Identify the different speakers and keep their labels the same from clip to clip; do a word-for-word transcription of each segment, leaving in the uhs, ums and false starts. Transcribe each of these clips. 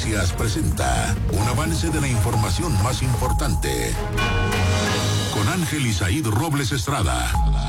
Speaker 1: Noticias presenta un avance de la información más importante con Ángel Isaíd Robles Estrada.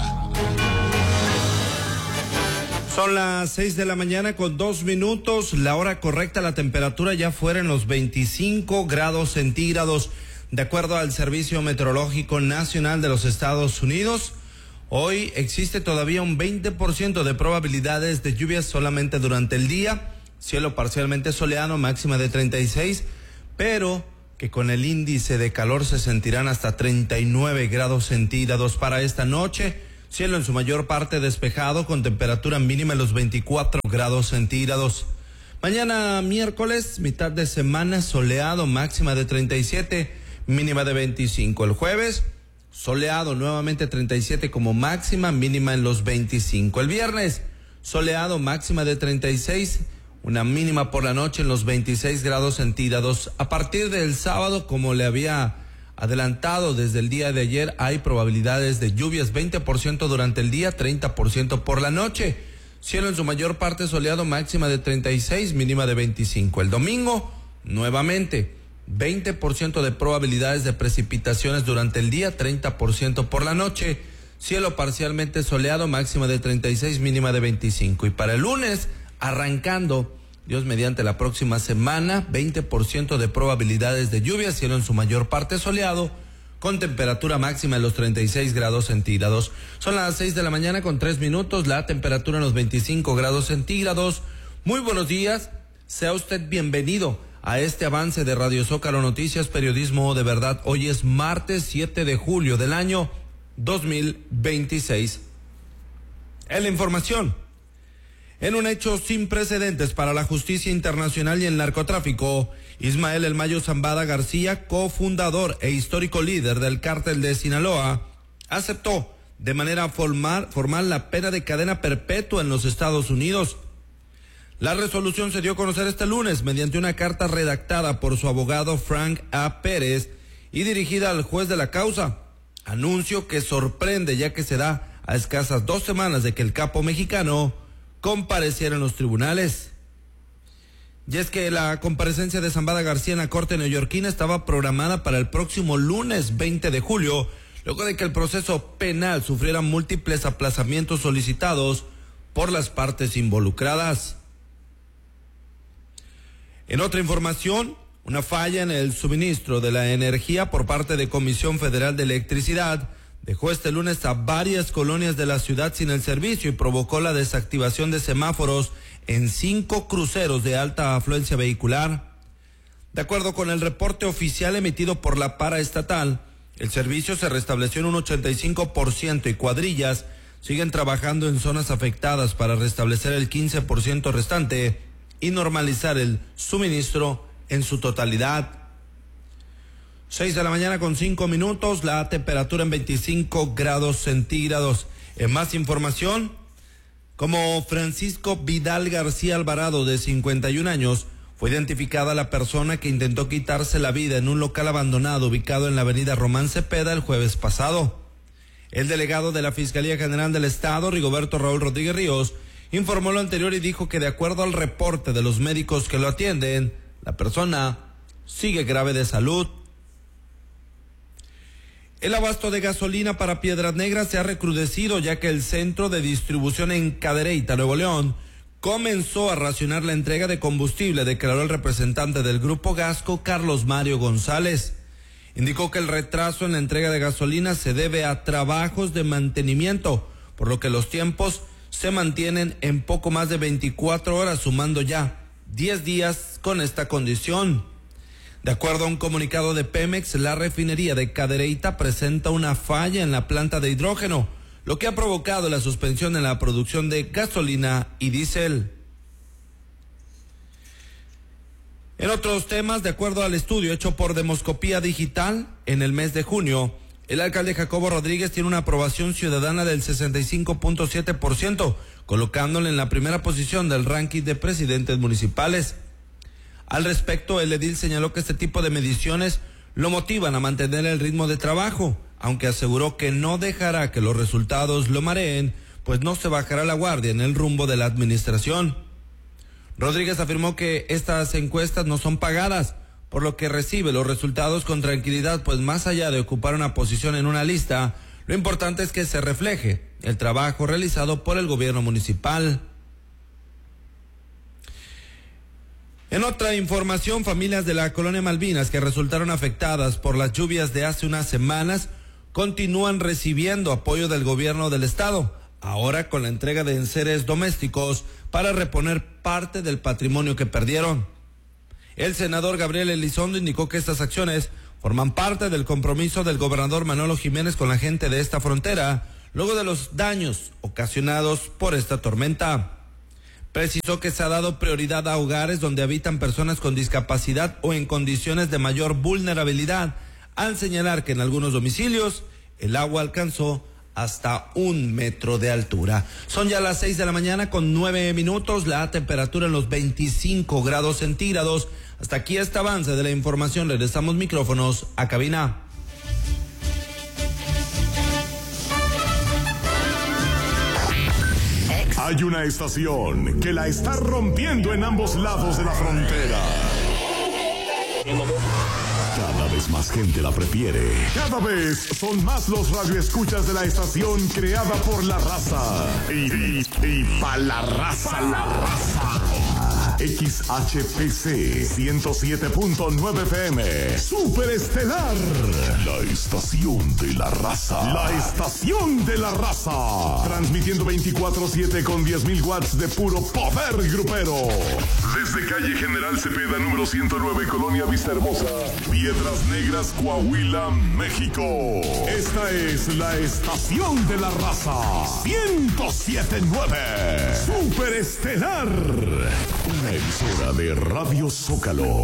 Speaker 2: Son las seis de la mañana con dos minutos, la hora correcta, la temperatura ya fuera en los veinticinco grados centígrados, de acuerdo al Servicio Meteorológico Nacional de los Estados Unidos. Hoy existe todavía un veinte por ciento de probabilidades de lluvias solamente durante el día, cielo parcialmente soleado, máxima de treinta y seis, pero que con el índice de calor se sentirán hasta treinta y nueve grados centígrados para esta noche. Cielo en su mayor parte despejado con temperatura mínima en los veinticuatro grados centígrados. Mañana miércoles, mitad de semana, soleado, máxima de treinta y siete, mínima de veinticinco. El jueves, soleado, nuevamente treinta y siete como máxima, mínima en los veinticinco. El viernes, soleado, máxima de treinta y seis, una mínima por la noche en los veintiséis grados centígrados. A partir del sábado, como le había adelantado desde el día de ayer, hay probabilidades de lluvias, veinte por ciento durante el día, treinta por ciento por la noche. Cielo en su mayor parte soleado, máxima de treinta y seis, mínima de veinticinco. El domingo, nuevamente, veinte por ciento de probabilidades de precipitaciones durante el día, treinta por ciento por la noche. Cielo parcialmente soleado, máxima de treinta y seis, mínima de veinticinco. Y para el lunes, arrancando, Dios mediante, la próxima semana, veinte por ciento de probabilidades de lluvia, cielo en su mayor parte soleado, con temperatura máxima en los treinta y seis grados centígrados. Son las seis de la mañana con tres minutos, la temperatura en los veinticinco grados centígrados. Muy buenos días, sea usted bienvenido a este avance de Radio Zócalo Noticias, periodismo de verdad. Hoy es martes siete de julio del año dos mil veintiséis. En la información, en un hecho sin precedentes para la justicia internacional y el narcotráfico, Ismael El Mayo Zambada García, cofundador e histórico líder del cártel de Sinaloa, aceptó de manera formal, formal la pena de cadena perpetua en los Estados Unidos. La resolución se dio a conocer este lunes mediante una carta redactada por su abogado Frank A. Pérez y dirigida al juez de la causa. Anuncio que sorprende ya que se da a escasas dos semanas de que el capo mexicano compareciera en los tribunales. Y es que la comparecencia de Zambada García en la corte neoyorquina estaba programada para el próximo lunes veinte de julio, luego de que el proceso penal sufriera múltiples aplazamientos solicitados por las partes involucradas. En otra información, una falla en el suministro de la energía por parte de Comisión Federal de Electricidad dejó este lunes a varias colonias de la ciudad sin el servicio y provocó la desactivación de semáforos en cinco cruceros de alta afluencia vehicular. De acuerdo con el reporte oficial emitido por la paraestatal, el servicio se restableció en un ochenta y cinco por ciento y cuadrillas siguen trabajando en zonas afectadas para restablecer el quince por ciento restante y normalizar el suministro en su totalidad. Seis de la mañana con cinco minutos, la temperatura en veinticinco grados centígrados. En más información, como Francisco Vidal García Alvarado, de cincuenta y un años, fue identificada la persona que intentó quitarse la vida en un local abandonado ubicado en la avenida Román Cepeda el jueves pasado. El delegado de la Fiscalía General del Estado, Rigoberto Raúl Rodríguez Ríos, informó lo anterior y dijo que de acuerdo al reporte de los médicos que lo atienden, la persona sigue grave de salud. El abasto de gasolina para Piedras Negras se ha recrudecido ya que el centro de distribución en Cadereyta, Nuevo León, comenzó a racionar la entrega de combustible, declaró el representante del Grupo Gasco, Carlos Mario González. Indicó que el retraso en la entrega de gasolina se debe a trabajos de mantenimiento, por lo que los tiempos se mantienen en poco más de veinticuatro horas, sumando ya diez días con esta condición. De acuerdo a un comunicado de Pemex, la refinería de Cadereyta presenta una falla en la planta de hidrógeno, lo que ha provocado la suspensión en la producción de gasolina y diésel. En otros temas, de acuerdo al estudio hecho por Demoscopía Digital, en el mes de junio, el alcalde Jacobo Rodríguez tiene una aprobación ciudadana del sesenta y cinco punto siete por ciento, colocándole en la primera posición del ranking de presidentes municipales. Al respecto, el edil señaló que este tipo de mediciones lo motivan a mantener el ritmo de trabajo, aunque aseguró que no dejará que los resultados lo mareen, pues no se bajará la guardia en el rumbo de la administración. Rodríguez afirmó que estas encuestas no son pagadas, por lo que recibe los resultados con tranquilidad, pues más allá de ocupar una posición en una lista, lo importante es que se refleje el trabajo realizado por el gobierno municipal. En otra información, familias de la colonia Malvinas que resultaron afectadas por las lluvias de hace unas semanas continúan recibiendo apoyo del gobierno del estado, ahora con la entrega de enseres domésticos para reponer parte del patrimonio que perdieron. El senador Gabriel Elizondo indicó que estas acciones forman parte del compromiso del gobernador Manolo Jiménez con la gente de esta frontera, luego de los daños ocasionados por esta tormenta. Precisó que se ha dado prioridad a hogares donde habitan personas con discapacidad o en condiciones de mayor vulnerabilidad, al señalar que en algunos domicilios el agua alcanzó hasta un metro de altura. Son ya las seis de la mañana con nueve minutos, la temperatura en los veinticinco grados centígrados. Hasta aquí este avance de la información. Regresamos micrófonos a cabina.
Speaker 1: Hay una estación que la está rompiendo en ambos lados de la frontera. Cada vez más gente la prefiere. Cada vez son más los radioescuchas de la estación creada por la raza. Y, y, y pa' la raza. Pa la raza. X H P C ciento siete punto nueve F M. Super Estelar. La estación de la raza. La estación de la raza. Transmitiendo veinticuatro siete con diez mil watts de puro poder grupero. Desde calle General Cepeda, número ciento nueve, Colonia Vista Hermosa, Piedras Negras, Coahuila, México. Esta es la estación de la raza. ciento siete punto nueve. Super Estelar. Una emisora de Radio Zócalo.